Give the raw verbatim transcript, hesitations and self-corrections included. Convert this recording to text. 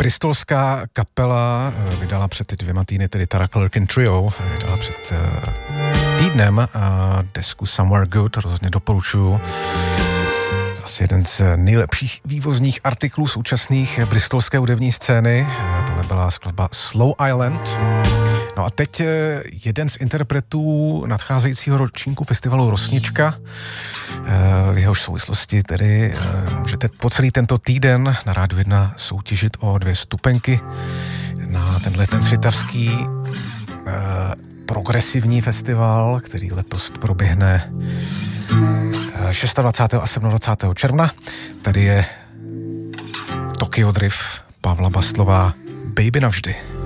bristolská kapela vydala před dvěma týdny, tedy Tara Clark and Trio, vydala před týdnem desku Somewhere Good, rozhodně doporučuju. Asi jeden z nejlepších vývozních artiklů současných bristolské hudební scény. Tohle byla skladba Slow Island. No a teď jeden z interpretů nadcházejícího ročníku festivalu Rosnička. V jehož souvislosti tedy můžete po celý tento týden na Rádiu jedna soutěžit o dvě stupenky na tenhle ten svitavský progresivní festival, který letos proběhne dvacátého šestého a dvacátého sedmého června. Tady je Tokyo Drift, Pavla Bastlová, Baby navždy.